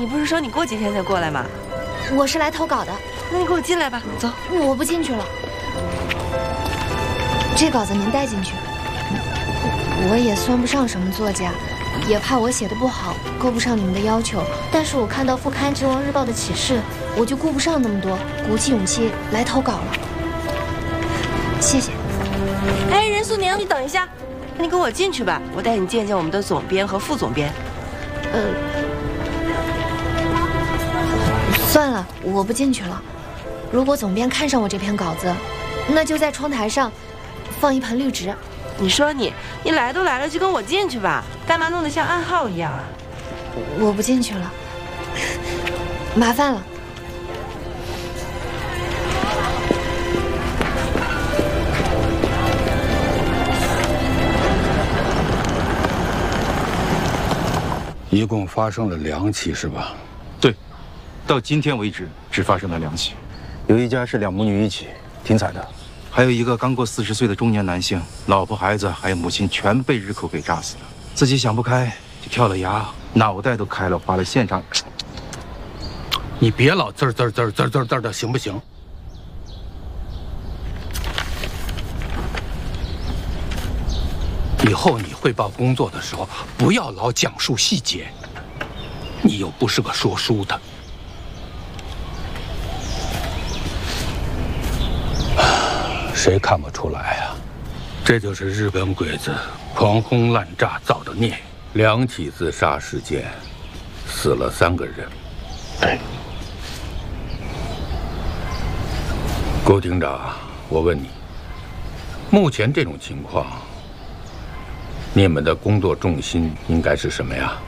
你不是说你过几天才过来吗？ 我是来投稿的。 那你跟我进来吧，走。 我不进去了。这稿子您带进去。我也算不上什么作家，也怕我写的不好，够不上你们的要求。但是我看到副刊《知网日报》的启事，我就顾不上那么多，鼓起勇气来投稿了。谢谢。 哎，任素宁，你等一下，那你跟我进去吧，我带你见见我们的总编和副总编。 算了，我不进去了。如果总编看上我这篇稿子，那就在窗台上放一盆绿植。 你说你来都来了，就跟我进去吧，干嘛弄得像暗号一样啊？ 我不进去了，麻烦了。 一共发生了2起是吧？ 对，到今天为止只发生了2起，有一家是2母女一起，挺惨的。还有一个刚过40岁的中年男性，老婆孩子还有母亲全被日寇给炸死了，自己想不开就跳了崖，脑袋都开了，花了现场。 你别老滋的行不行？以后你汇报工作的时候，不要老讲述细节，你又不是个说书的。谁看不出来呀？这就是日本鬼子狂轰滥炸造的孽。2起自杀事件，死了3个人。对。顾厅长，我问你，目前这种情况，你们的工作重心应该是什么呀？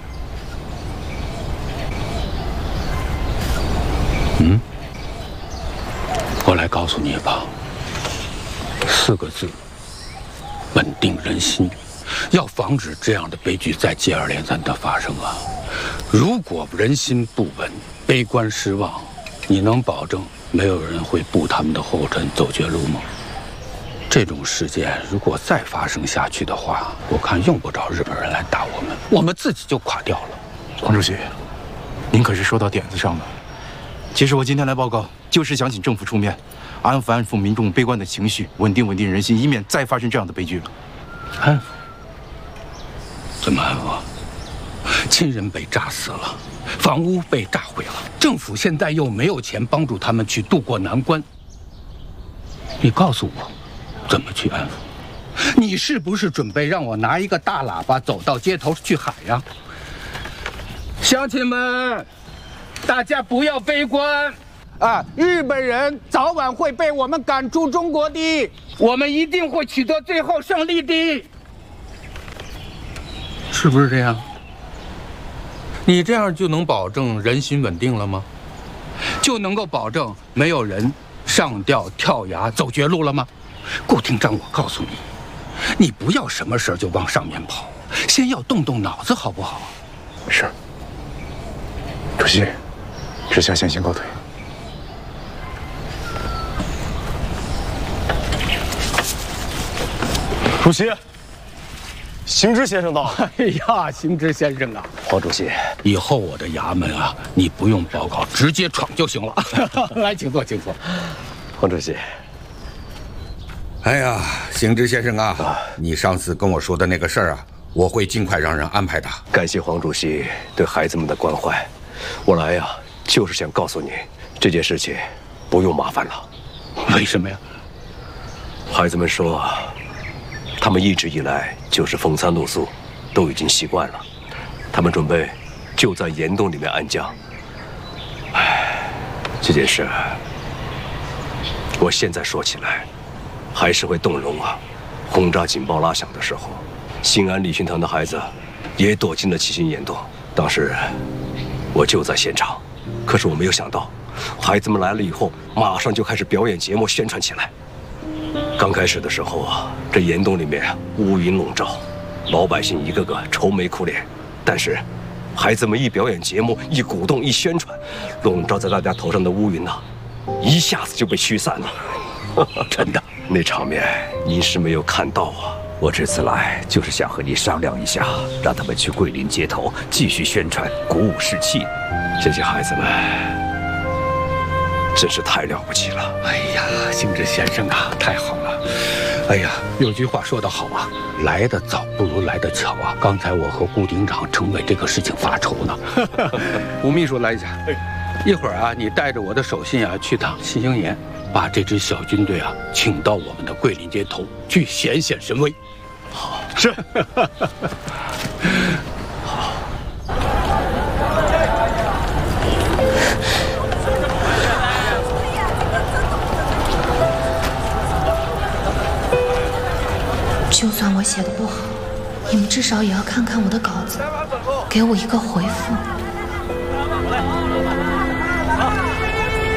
我来告诉你吧，4个字：稳定人心。要防止这样的悲剧再接二连三的发生啊！如果人心不稳、悲观失望，你能保证没有人会步他们的后尘走绝路吗？这种事件如果再发生下去的话，我看用不着日本人来打我们，我们自己就垮掉了。 黄主席，您可是说到点子上了。其实我今天来报告，就是想请政府出面，安抚民众悲观的情绪，稳定人心，以免再发生这样的悲剧了。 安抚？怎么安抚？亲人被炸死了，房屋被炸毁了，政府现在又没有钱帮助他们去渡过难关。你告诉我，怎么去安抚？你是不是准备让我拿一个大喇叭走到街头去喊呀？乡亲们，大家不要悲观啊！日本人早晚会被我们赶出中国的，我们一定会取得最后胜利的，是不是这样？你这样就能保证人心稳定了吗？就能够保证没有人上吊跳崖走绝路了吗？顾厅长，我告诉你，你不要什么事就往上面跑，先要动动脑子，好不好？ 是。主席，直辖先行告退。 主席，行知先生到。 哎呀，行知先生啊， 黄主席， 以后我的衙门啊，你不用报告，直接闯就行了。来，请坐，请坐。 黄主席。 哎呀，行知先生啊，你上次跟我说的那个事儿啊，我会尽快让人安排的。 感谢黄主席对孩子们的关怀，我来呀，就是想告诉你，这件事情不用麻烦了。 为什么呀？ 孩子们说，他们一直以来就是风餐露宿，都已经习惯了。他们准备就在岩洞里面安家。唉，这件事，我现在说起来，还是会动容啊。轰炸警报拉响的时候，新安礼训堂的孩子也躲进了七星岩洞。当时我就在现场，可是我没有想到，孩子们来了以后，马上就开始表演节目宣传起来。刚开始的时候啊，这岩洞里面乌云笼罩，老百姓一个个愁眉苦脸。但是，孩子们一表演节目，一鼓动，一宣传，笼罩在大家头上的乌云呐，一下子就被驱散了。真的，那场面您是没有看到啊。 我这次来就是想和你商量一下，让他们去桂林街头继续宣传，鼓舞士气。 这些孩子们真是太了不起了！ 哎呀，兴致先生啊，太好了！哎呀，有句话说得好啊，来得早不如来得巧啊！刚才我和顾警长正为这个事情发愁呢。吴秘书来一下，一会儿啊，你带着我的手信啊去趟新兴岩，把这支小军队啊请到我们的桂林街头去显显神威。 好，是。 就算我写的不好，你们至少也要看看我的稿子，给我一个回复。